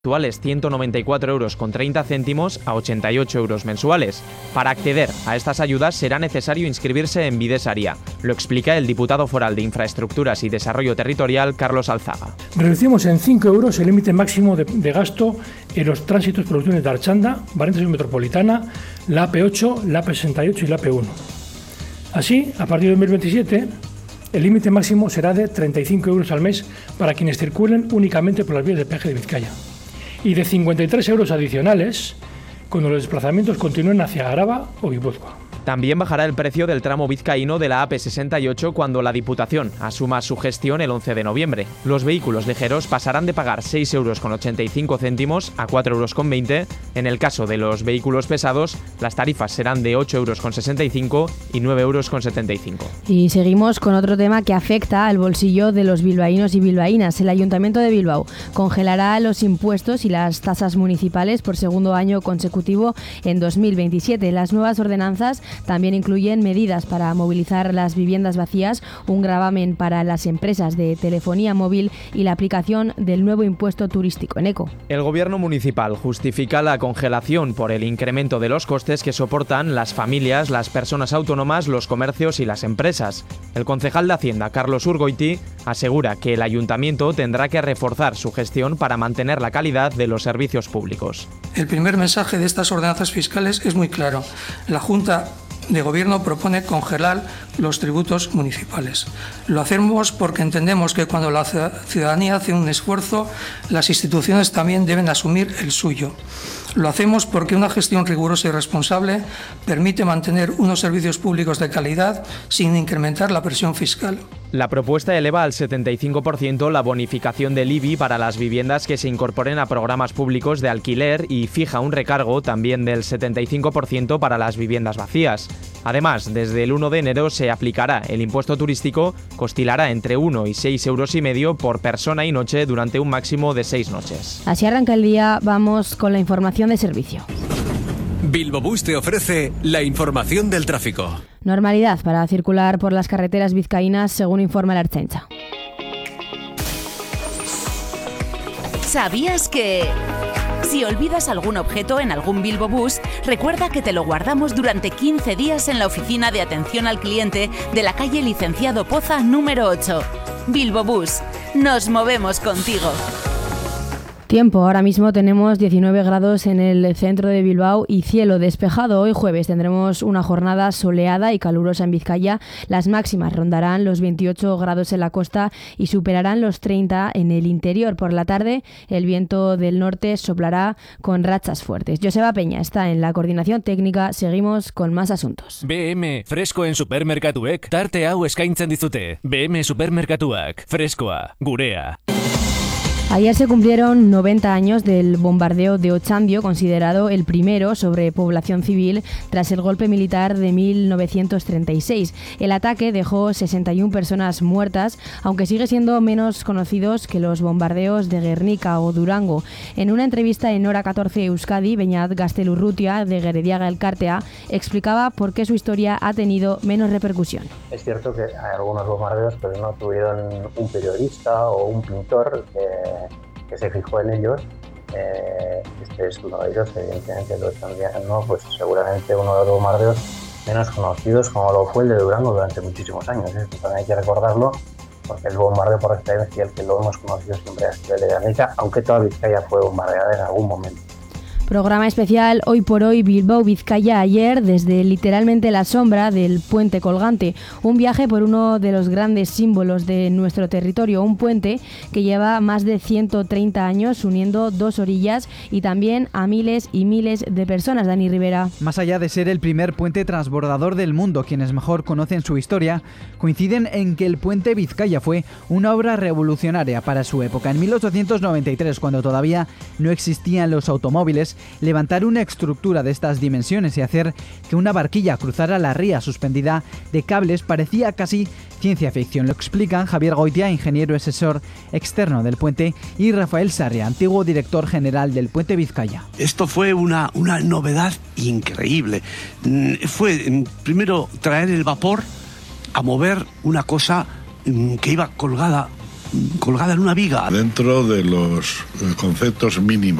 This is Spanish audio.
actuales 194,30 € a 88 € mensuales. Para acceder a estas ayudas será necesario inscribirse en Bidesaria. Lo explica el diputado foral de Infraestructuras y Desarrollo Territorial, Carlos Alzaga. Reducimos en 5 € el límite máximo de gasto en los tránsitos por túneles de Archanda, Valencia Metropolitana, la AP8, la AP68 y la AP1. Así, a partir de 2027, el límite máximo será de 35 € al mes para quienes circulen únicamente por las vías de peaje de Vizcaya y de 53 € adicionales cuando los desplazamientos continúen hacia Araba o Guipúzcoa. También bajará el precio del tramo vizcaíno de la AP68 cuando la Diputación asuma su gestión el 11 de noviembre. Los vehículos ligeros pasarán de pagar 6,85 € a 4,20 € En el caso de los vehículos pesados, las tarifas serán de 8,65 € y 9,75 €. Y seguimos con otro tema que afecta al bolsillo de los bilbaínos y bilbaínas. El Ayuntamiento de Bilbao congelará los impuestos y las tasas municipales por segundo año consecutivo en 2027. Las nuevas ordenanzas también incluyen medidas para movilizar las viviendas vacías, un gravamen para las empresas de telefonía móvil y la aplicación del nuevo impuesto turístico Eneco. El Gobierno municipal justifica la congelación por el incremento de los costes que soportan las familias, las personas autónomas, los comercios y las empresas. El concejal de Hacienda, Carlos Urgoiti, asegura que el ayuntamiento tendrá que reforzar su gestión para mantener la calidad de los servicios públicos. El primer mensaje de estas ordenanzas fiscales es muy claro. La Junta de Gobierno propone congelar los tributos municipales. Lo hacemos porque entendemos que cuando la ciudadanía hace un esfuerzo, las instituciones también deben asumir el suyo. Lo hacemos porque una gestión rigurosa y responsable permite mantener unos servicios públicos de calidad sin incrementar la presión fiscal. La propuesta eleva al 75% la bonificación del IBI para las viviendas que se incorporen a programas públicos de alquiler y fija un recargo también del 75% para las viviendas vacías. Además, desde el 1 de enero se aplicará el impuesto turístico, que oscilará entre 1 y 6,5 € por persona y noche durante un máximo de 6 noches. Así arranca el día, vamos con la información de servicio. Bilbobús te ofrece la información del tráfico. Normalidad para circular por las carreteras vizcaínas, según informa la Ertzaintza. ¿Sabías que...? Si olvidas algún objeto en algún Bilbobús, recuerda que te lo guardamos durante 15 días en la oficina de atención al cliente de la calle Licenciado Poza número 8. Bilbobús, nos movemos contigo. Tiempo, ahora mismo tenemos 19 grados en el centro de Bilbao y cielo despejado. Hoy jueves tendremos una jornada soleada y calurosa en Vizcaya. Las máximas rondarán los 28 grados en la costa y superarán los 30 en el interior. Por la tarde, el viento del norte soplará con rachas fuertes. Joseba Peña está en la coordinación técnica. Seguimos con más asuntos. BM freskoen supermerkatuek tarte hau eskaintzen dizute. BM supermerkatuak freskoa gurea. Ayer se cumplieron 90 años del bombardeo de Otxandio, considerado el primero sobre población civil tras el golpe militar de 1936. El ataque dejó 61 personas muertas, aunque sigue siendo menos conocidos que los bombardeos de Guernica o Durango. En una entrevista en Hora 14 Euskadi, Beñat Gaztelurrutia, de Gerediaga Elkartea, explicaba por qué su historia ha tenido menos repercusión. Es cierto que hay algunos bombardeos, pero no tuvieron un periodista o un pintor que se fijó en ellos. Este es uno de ellos, evidentemente. Lo Otxandiano, pues seguramente uno de los bombardeos menos conocidos, como lo fue el de Durango durante muchísimos años. Esto también hay que recordarlo, porque el bombardeo por excelencia, el que lo hemos conocido siempre ha sido el de Guernica, aunque toda Vizcaya fue bombardeada en algún momento. Programa especial Hoy por Hoy Bilbao Vizcaya ayer desde literalmente la sombra del puente colgante. Un viaje por uno de los grandes símbolos de nuestro territorio, un puente que lleva más de 130 años uniendo dos orillas y también a miles y miles de personas. Dani Rivera. Más allá de ser el primer puente transbordador del mundo, quienes mejor conocen su historia coinciden en que el puente Vizcaya fue una obra revolucionaria para su época. En 1893, cuando todavía no existían los automóviles, levantar una estructura de estas dimensiones y hacer que una barquilla cruzara la ría suspendida de cables parecía casi ciencia ficción. Lo explican Javier Goitia, ingeniero asesor externo del puente, y Rafael Sarria, antiguo director general del puente Vizcaya. Esto fue una novedad increíble. Fue primero traer el vapor a mover una cosa que iba colgada colgada en una viga. Dentro de los conceptos mínimos